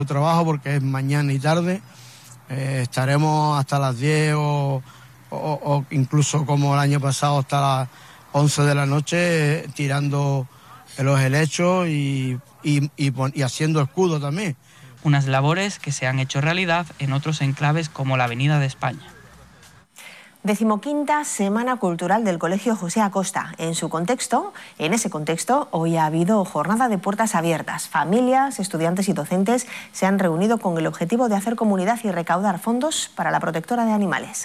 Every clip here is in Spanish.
Trabajo porque es mañana y tarde, estaremos hasta las 10 o incluso como el año pasado hasta las 11 de la noche tirando los helechos y haciendo escudo también. Unas labores que se han hecho realidad en otros enclaves como la Avenida de España. 15ª Semana Cultural del Colegio José Acosta. En ese contexto, hoy ha habido jornada de puertas abiertas. Familias, estudiantes y docentes se han reunido con el objetivo de hacer comunidad y recaudar fondos para la protectora de animales.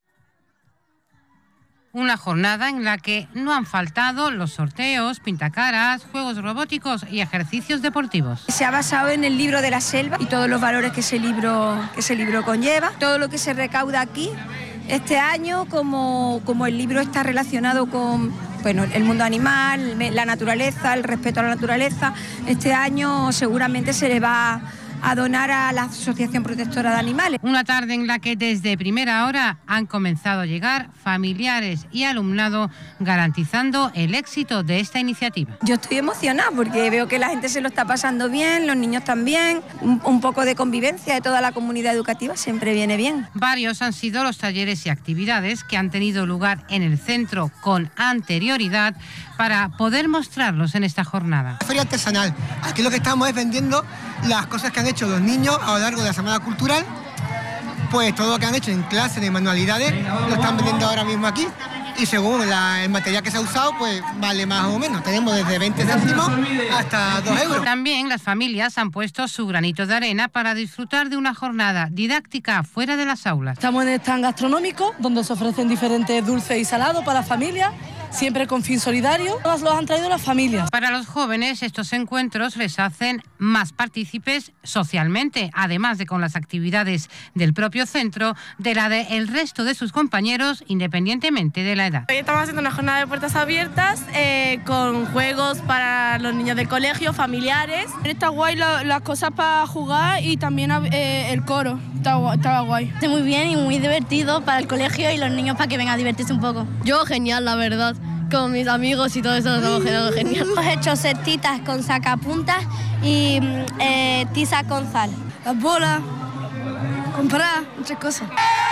Una jornada en la que no han faltado los sorteos, pintacaras, juegos robóticos y ejercicios deportivos. Se ha basado en el libro de la selva y todos los valores que ese libro conlleva. Todo lo que se recauda aquí este año, como el libro está relacionado con el mundo animal, la naturaleza, el respeto a la naturaleza, este año seguramente se le va a donar a la Asociación Protectora de Animales. Una tarde en la que desde primera hora han comenzado a llegar familiares y alumnado, garantizando el éxito de esta iniciativa. Yo estoy emocionada porque veo que la gente se lo está pasando bien, los niños también, un poco de convivencia de toda la comunidad educativa siempre viene bien. Varios han sido los talleres y actividades que han tenido lugar en el centro con anterioridad para poder mostrarlos en esta jornada. Feria artesanal. Aquí lo que estamos es vendiendo las cosas que han hecho los niños a lo largo de la Semana Cultural. Pues todo lo que han hecho en clases de manualidades lo están vendiendo ahora mismo aquí. Y según el material que se ha usado, pues vale más o menos. Tenemos desde 20 céntimos hasta 2 euros. También las familias han puesto su granito de arena para disfrutar de una jornada didáctica fuera de las aulas. Estamos en el stand gastronómico, donde se ofrecen diferentes dulces y salados para familias, siempre con fin solidario. Nos los han traído las familias. Para los jóvenes, estos encuentros les hacen más partícipes socialmente, además de con las actividades del propio centro, de la del resto de sus compañeros, independientemente de la edad. Hoy estamos haciendo una jornada de puertas abiertas con juegos para los niños del colegio, familiares. Está guay las cosas para jugar y también el coro, estaba guay. Está muy bien y muy divertido para el colegio y los niños para que vengan a divertirse un poco. Yo genial, la verdad. Con mis amigos y todo eso nos hemos quedado genial. Hemos hecho cestitas con sacapuntas y tiza con sal. Las bolas, comprar, muchas cosas.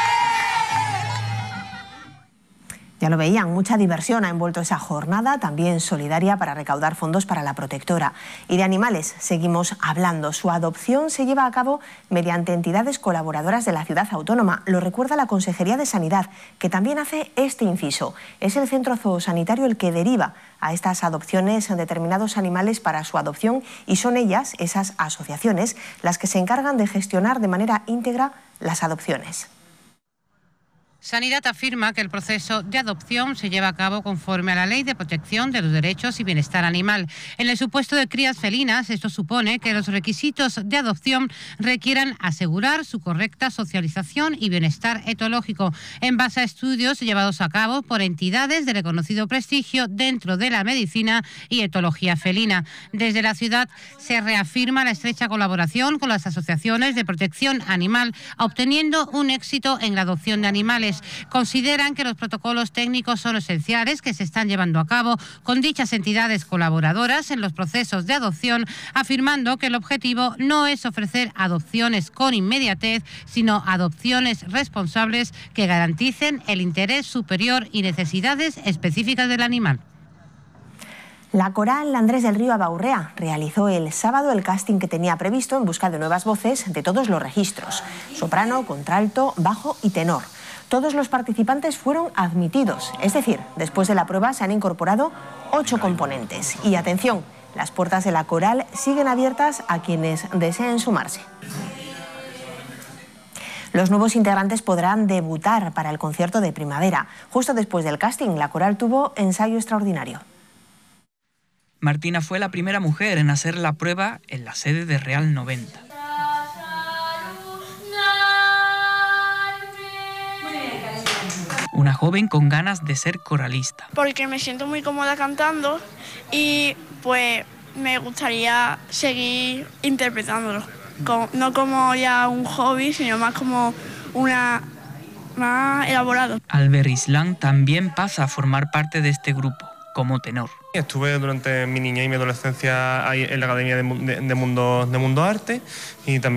Ya lo veían, mucha diversión ha envuelto esa jornada, también solidaria, para recaudar fondos para la protectora. Y de animales seguimos hablando. Su adopción se lleva a cabo mediante entidades colaboradoras de la ciudad autónoma. Lo recuerda la Consejería de Sanidad, que también hace este inciso. Es el centro zoosanitario el que deriva a estas adopciones determinados animales para su adopción y son ellas, esas asociaciones, las que se encargan de gestionar de manera íntegra las adopciones. Sanidad afirma que el proceso de adopción se lleva a cabo conforme a la Ley de Protección de los Derechos y Bienestar Animal. En el supuesto de crías felinas, esto supone que los requisitos de adopción requieran asegurar su correcta socialización y bienestar etológico, en base a estudios llevados a cabo por entidades de reconocido prestigio dentro de la medicina y etología felina. Desde la ciudad se reafirma la estrecha colaboración con las asociaciones de protección animal, obteniendo un éxito en la adopción de animales. Consideran que los protocolos técnicos son esenciales que se están llevando a cabo con dichas entidades colaboradoras en los procesos de adopción, afirmando que el objetivo no es ofrecer adopciones con inmediatez, sino adopciones responsables que garanticen el interés superior y necesidades específicas del animal. La coral Andrés del Río Abaurrea realizó el sábado el casting que tenía previsto en busca de nuevas voces de todos los registros: soprano, contralto, bajo y tenor. Todos los participantes fueron admitidos, es decir, después de la prueba se han incorporado 8 componentes. Y atención, las puertas de la coral siguen abiertas a quienes deseen sumarse. Los nuevos integrantes podrán debutar para el concierto de primavera. Justo después del casting, la coral tuvo ensayo extraordinario. Martina fue la primera mujer en hacer la prueba en la sede de Real 90. Una joven con ganas de ser coralista. Porque me siento muy cómoda cantando y pues me gustaría seguir interpretándolo. No como ya un hobby, sino más como más elaborado. Albert Islam también pasa a formar parte de este grupo, como tenor. Estuve durante mi niñez y mi adolescencia ahí en la Academia de Mundo Arte y también